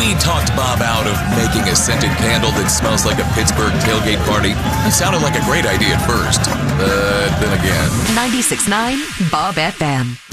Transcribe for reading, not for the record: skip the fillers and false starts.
We talked Bob out of making a scented candle that smells like a Pittsburgh tailgate party. It sounded like a great idea at first, but then again. 96.9 Bob FM.